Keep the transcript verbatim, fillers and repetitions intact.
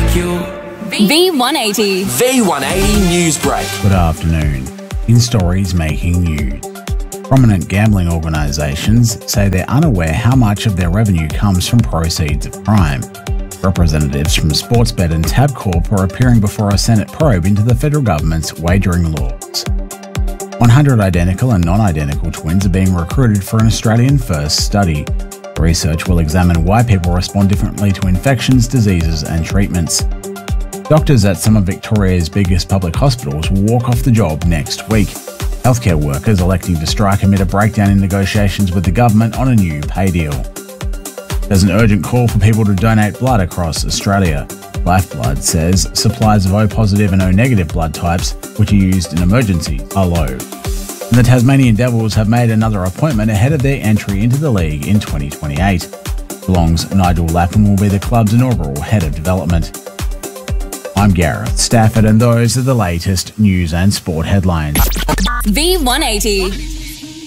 like you. V one eighty. V one eighty News Break. Good afternoon. In stories making news. Prominent gambling organisations say they're unaware how much of their revenue comes from proceeds of crime. Representatives from Sportsbet and Tabcorp are appearing before a Senate probe into the federal government's wagering laws. one hundred identical and non-identical twins are being recruited for an Australian-first study. The research will examine why people respond differently to infections, diseases and treatments. Doctors at some of Victoria's biggest public hospitals will walk off the job next week. Healthcare workers electing to strike amid a breakdown in negotiations with the government on a new pay deal. There's an urgent call for people to donate blood across Australia. Lifeblood says supplies of O positive and O negative blood types, which are used in emergencies, are low. And the Tasmanian Devils have made another appointment ahead of their entry into the league in twenty twenty-eight. Geelong's Nigel Lapham will be the club's inaugural head of development. I'm Gareth Stafford, and those are the latest news and sport headlines. V one eighty.